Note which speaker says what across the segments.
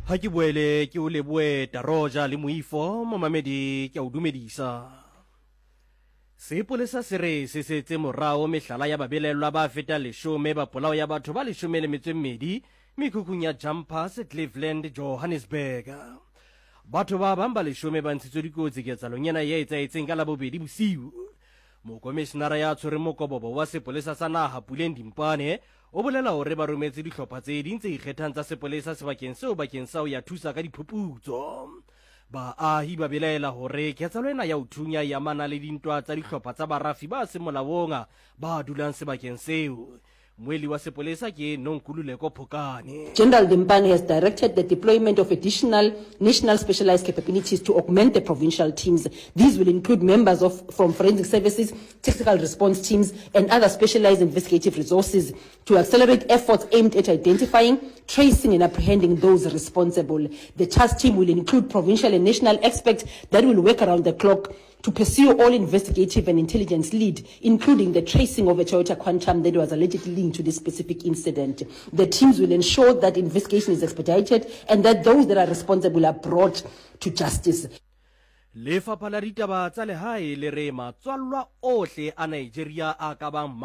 Speaker 1: Ha ke boele ke o leboe Taroja le Moifo momamedi ke a o dumedisa. Sepolesa se re se setse morao mehlala ya babelelwa ba feta 10 ba polao ya batho ba 12 mekhukhung ya Jumpers Cleveland Johannesburg. Batho ba bang ba 10 ba ntshitswe dikotsi ketsalong ena ya etsaetseng ka Labobedi bosiu. Mokomishenara ya tshwereng mokobobo wa sepolesa sa naha Puleng Dimpane o bolela hore ba rometse dihlopha tse ding tse ikgethang tsa sepolesa sebakeng seo bakeng sa ho ya thusa ka diphuputso. Baahi ba belaela hore ketsalo ena ya ho thunya ya amana le dintwa tsa dihlopha tsa barafi ba se molaong ba dulang sebakeng seo. Mweli wa sepolesa ke Nonkululeko Phokane.
Speaker 2: General Dimpane has directed the deployment of additional national specialized capabilities to augment the provincial teams. These will include members from forensic services, technical response teams, and other specialized investigative resources to accelerate efforts aimed at identifying, tracing, and apprehending those responsible. The task team will include provincial and national experts that will work around the clock to pursue all investigative and intelligence lead, including the tracing of a Toyota Quantum that was allegedly linked to this specific incident. The teams will ensure that investigation is expedited and that those that are responsible are brought to justice.
Speaker 1: Lefapha la ditaba tsa lehae le re matswallwa ohle a Nigeria a ka bang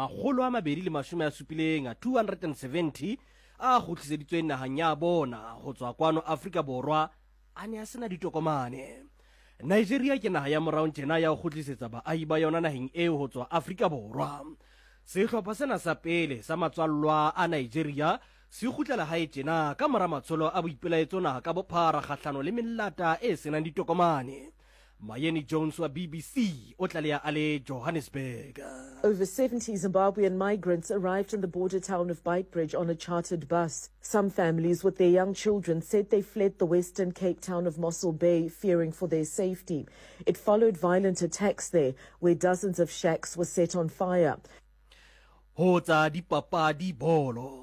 Speaker 1: 270 a kgutliseditsweng naheng ya bona ho tswa kwano Afrika Borwa a ne a sena ditokomane. Nigeria ke naha ya morao tjena ya ho kgutlisetsa baahi ba yona naheng eo ho tswa Afrika Borwa. Sehlopha sena sa pele sa matswallwa a Nigeria se kgutlela hae tjena ka mora matsholo a boipelaetso naha ka bophara kgahlano le melata e senang ditokomane. Mayeni Jones wa BBC o tlaleha a le Johannesburg.
Speaker 3: Over 70 Zimbabwean migrants arrived in the border town of Beitbridge on a chartered bus. Some families with their young children said they fled the Western Cape town of Mossel Bay, fearing for their safety. It followed violent attacks there, where dozens of shacks were set on fire.
Speaker 1: Hotsa dipapadi bolo.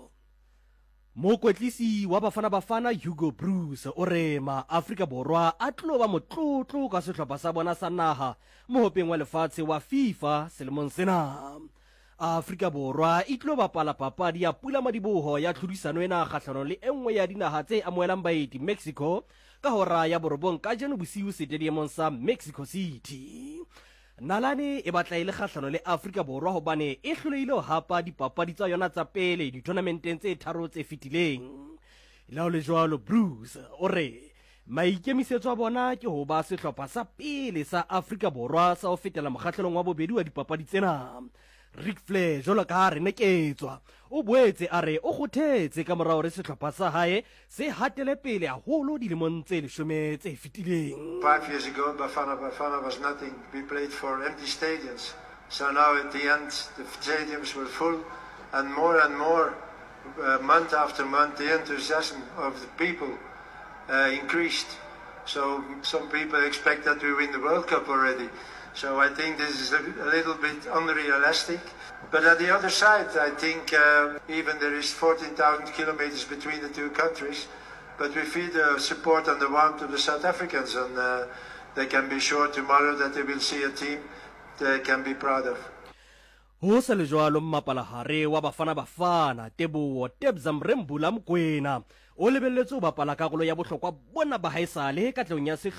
Speaker 1: Mokwetlisi wa Bafana Hugo Bruce o re ma Afrika Borwa a tlo ba motlotlo ka sehlopha sa bona sa naha mohopeng wa lefatshe wa FIFA selemong sena. Afrika Borwa e tlo bapala papadi ya Pula Madiboho ya tlhodisano ena kgahlano le enngwe ya dinaha tse amohelang baeti Mexico ka hora ya borobong ka jeno bosiu stadiumong sa Mexico City. Nalane e batla ile kgahlano le Afrika Borwa hobane e hlolehile ho hapa dipapadi tsa yona tsa pele di-tournamenteng tse tharo tse fitileng. Le ho le jwalo Bruce o re maikemisetso a bona ke ho ba sehlopha sa pele sa Afrika Borwa sa ho fetela mokgahlelong wa bobedi wa dipapadi tsena. Ric Flair jwalo ka ha re neketswa o boetse a re o kgothetse ka morao re sehlopha sa hae se hatele pele haholo dilemong tse 10 tse fitileng.
Speaker 4: 5 years ago Bafana was nothing. We played for empty stadiums, so now at the end the stadiums were full, and more month after month the enthusiasm of the people increased. So some people expect that we win the World Cup already. So I think this is a little bit unrealistic. But at the other side, I think even there is 14,000 kilometers between the two countries, but we feel the support and the warmth of the South Africans, and they can be sure tomorrow that they will see a team they can be proud of.
Speaker 1: Ho sa le jwalo mmapalahare wa Bafana Teboho Tebza Mrembula Mokoena o lebelletse ho bapala karolo ya bohlokwa bona ba haesale ka tlong ya